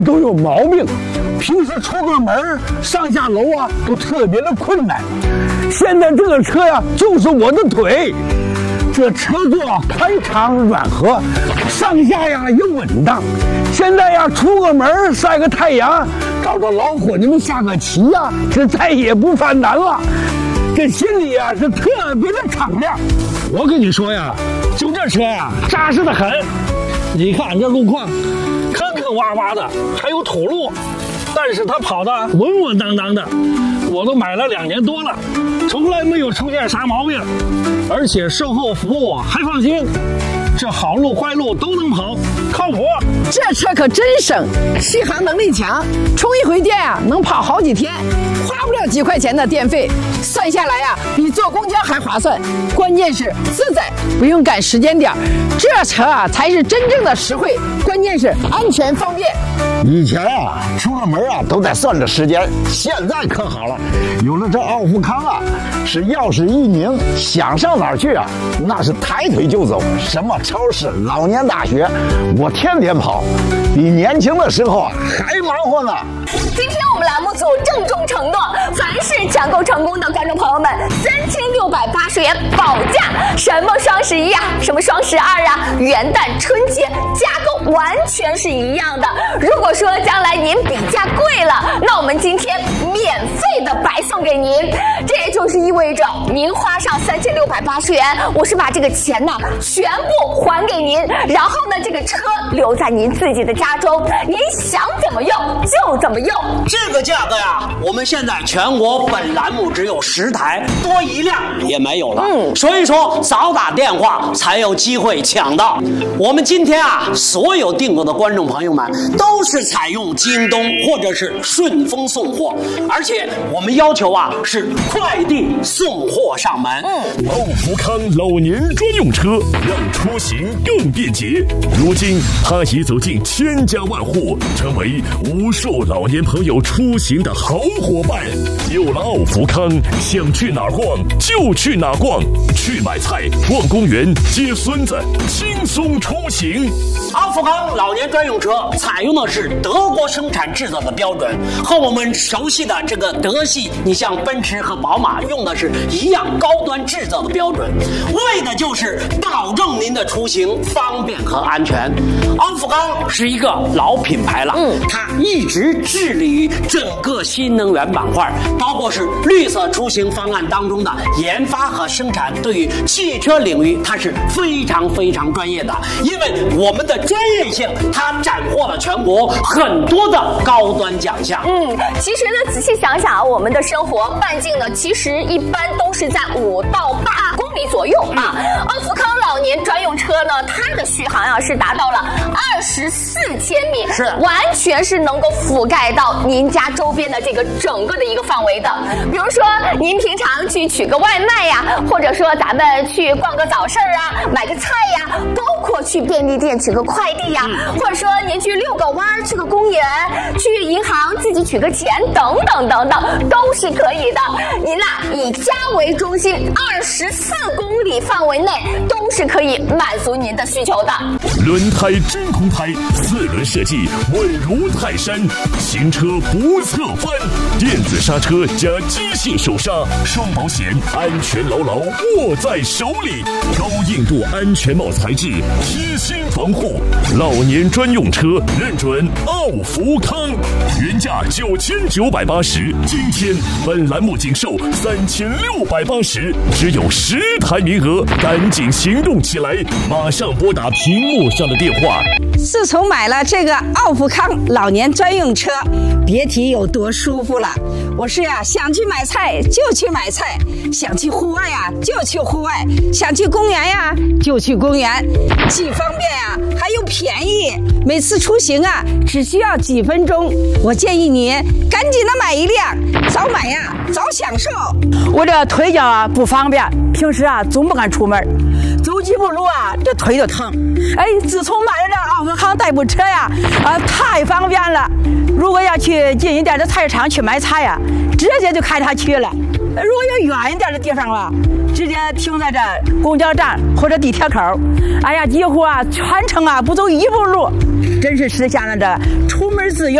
都有毛病，平时出个门上下楼啊都特别的困难。现在这个车呀，就是我的腿。这车座宽敞软和，上下呀也稳当。现在呀，出个门晒个太阳，找着老伙计们下个棋呀，这再也不犯难了。这心里呀是特别的敞亮。我跟你说呀，就这车呀，扎实的很。你看这路况，坑坑洼洼的，还有土路，但是它跑得稳稳当当的。我都买了2年多了，从来没有出现啥毛病，而且售后服务还放心。这好路坏路都能跑，靠谱。 这车可真省，续航能力强，充一回电啊能跑好几天，花不了几块钱的电费，算下来呀比坐公交还划算。关键是自在，不用赶时间点，这车啊才是真正的实惠，关键是安全方便。 以前啊出个门啊都得算着时间，现在可好了，有了这奥富康啊，是钥匙一拧，想上哪儿去啊那是抬腿就走，什么超市、老年大学，我天天跑，比年轻的时候还忙活呢。 今天我们栏目组郑重承诺，凡是抢购成功的观众朋友们，3680元保价。什么双11啊，什么双12啊，元旦、春节价购完全是一样的。如果说将来您比价贵了，那我们今天免费的白送给您。这也就是意味着您花上3680元，我是把这个钱呢全部还给您，然后呢这个车留在您自己的家中，您想怎么用就怎么用。 这个价格呀，我们现在全国本栏目只有10台，多一辆也没有了。所以说早打电话才有机会抢到。我们今天啊，所有订购的观众朋友们都是采用京东或者是顺丰送货，而且我们要求啊是快递送货上门。 奥富康老年专用车，让出行更便捷。如今它已走进千家万户，成为无数老年朋友出行的好伙伴。有了奥富康，想去哪儿逛就去哪儿逛，去买菜、逛公园、接孙子，轻松出行。 奥富康老年专用车采用的是德国生产制造的标准，和我们熟悉的这个德系，你像奔驰和宝马用的是一样高端制造的标准，为的就是保证您的出行方便和安全。奥富康是一个老品牌了，它一直致力于整个新能源板块，包括是绿色出行方案当中的研发和生产，对于汽车领域它是非常非常专业的，因为我们的专业性，它斩获了全国很多的高端奖项。 其实呢，仔细想想，我们的生活半径呢，其实一般都是在5到8公里左右啊。奥富康老年专用车呢，它的续航啊是达到了24千米， 是完全是能够覆盖到您家周边的这个整个的一个范围的。比如说，您平常去取个外卖呀，或者说咱们去逛个早市啊，买个菜呀，包括去便利店取个快递呀，或者说您去遛个弯、去个公园、去银行自己取个钱等等等等，都是可以的。您呐，以家为中心，24公里范围内都是可以满足您的需求的。 轮胎真空胎，4轮设计稳如泰山，行车不侧翻，电子刹车加机械手刹，双保险，安全牢牢握在手里，高硬度安全帽材质，贴心防护，老年专用车认准奥富康，原价9980，今天本栏目仅售3680，只有10台名额，赶紧行动起来，马上拨打屏幕上的电话。 自从买了这个奥富康老年专用车，别提有多舒服了。我是呀，想去买菜就去买菜，想去户外呀就去户外，想去公园呀就去公园，既方便呀还又便宜，每次出行啊只需要几分钟。我建议你赶紧的买一辆，早买呀早享受。 我这腿脚啊不方便，平时啊总不敢出门，走几步路啊这腿就疼。哎，自从买了这奥富康代步车呀，太方便了。如果要去近一点的菜市场去买菜呀，直接就开它去了。 如果有远一点的地方啊，直接停在这公交站或者地铁口，哎呀，几乎啊全程啊不走一步路，真是实现了这出门自由。